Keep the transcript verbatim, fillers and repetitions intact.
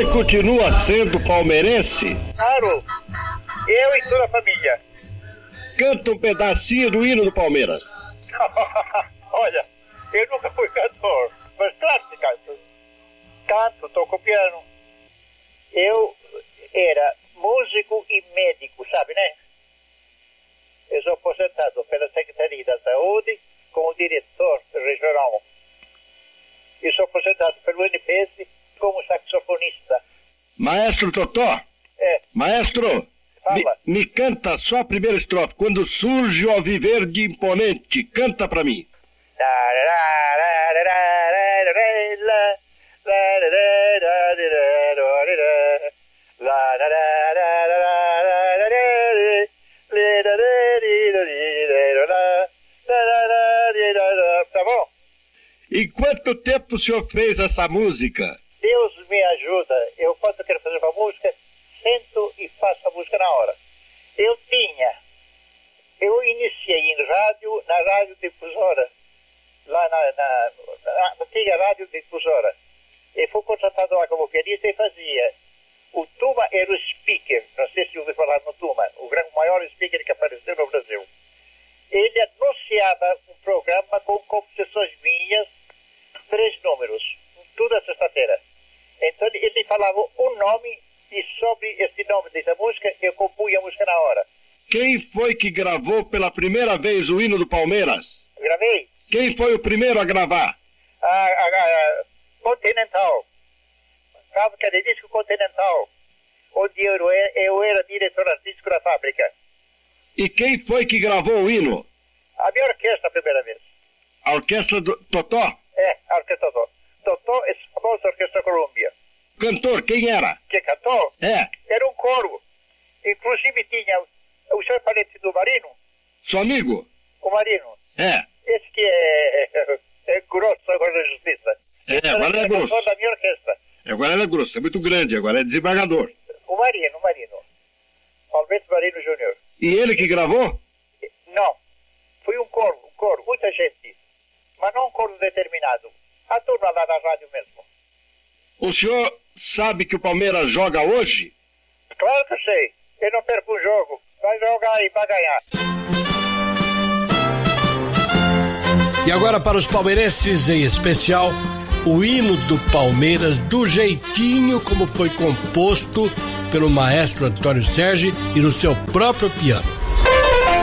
senhor continua sendo palmeirense? Claro, eu e toda a família. Canta um pedacinho do hino do Palmeiras. Olha, eu nunca fui cantor, mas claro que canto. Canto, toco piano. Eu era músico e médico, sabe, né? Eu sou aposentado pela Secretaria da Saúde como diretor regional. E sou aposentado pelo N P S como saxofonista. Maestro Totó? É. Maestro, me, Fala. me canta só a primeira estrofe. Quando surge o alviverde imponente, canta pra mim. Tá bom? Em quanto tempo o senhor fez essa música? Deus me ajuda. Eu, quando quero fazer uma música, sento e faço a música na hora. Eu tinha, eu iniciei em rádio, na Rádio Difusora, lá na, na, na antiga Rádio Difusora. E fui contratado lá como pianista e fazia. O Tuma era o speaker, não sei se ouviu falar no Tuma, o grande, maior speaker que apareceu no Brasil. Ele anunciava um programa com composições minhas, três números, toda sexta-feira. Então ele falava um nome e sobre esse nome dessa música eu compunha a música na hora. Quem foi que gravou pela primeira vez o hino do Palmeiras? Gravei? Quem foi o primeiro a gravar? A, a, a Continental. Fábrica de disco Continental. Onde eu, eu era diretor artístico da fábrica. E quem foi que gravou o hino? A minha orquestra a primeira vez. A orquestra do Totó? É, a orquestra Totó. Totó é a famosa Orquestra Colômbia. Cantor, quem era? Que cantou? É. Era um coro. Inclusive tinha o senhor parente do Marino. Seu amigo? O Marino. É. Esse que é, é, é grosso agora na justiça. É, agora é grosso. Da minha orquestra. Agora ele é grosso, é muito grande, agora é desembargador. O Marino, o Marino. Alberto Marino Júnior. E ele que gravou? Não. Foi um coro, um coro, muita gente. Mas não um coro determinado. A turma lá na rádio mesmo. O senhor sabe que o Palmeiras joga hoje? Claro que sei. Eu não perco um jogo. Vai jogar aí para ganhar. E agora para os palmeirenses em especial, o hino do Palmeiras do jeitinho como foi composto pelo maestro Antônio Sérgio e no seu próprio piano.